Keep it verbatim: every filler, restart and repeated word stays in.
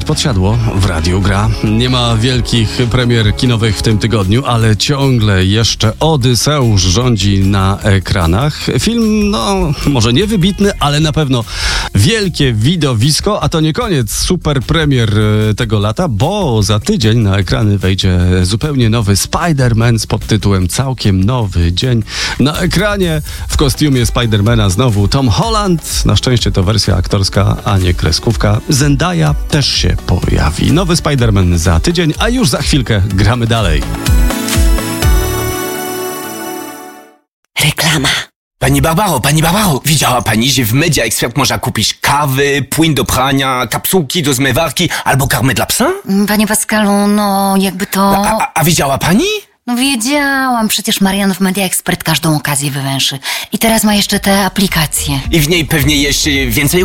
podsiadło w Radiu Gra. Nie ma wielkich premier kinowych w tym tygodniu, ale ciągle jeszcze Odyseusz rządzi na ekranach. Film, no, może nie wybitny, ale na pewno wielkie widowisko, a to nie koniec super premier tego lata, bo za tydzień na ekrany wejdzie zupełnie nowy Spider-Man z podtytułem Całkiem nowy dzień. Na ekranie w kostiumie Spidermana znowu Tom Holland. Na szczęście to wersja aktorska, a nie kreskówka. Zendaya też się pojawi. Nowy Spider-Man za tydzień, a już za chwilkę gramy dalej. Reklama. Pani Barbaro, pani Barbaro, widziała pani, że w Media Expert można kupić kawy, płyn do prania, kapsułki do zmywarki albo karmę dla psa? Panie Pascalu, no jakby to... A, a, a widziała pani? No wiedziałam, przecież Marian w Media Expert każdą okazję wywęszy. I teraz ma jeszcze te aplikacje. I w niej pewnie jeszcze więcej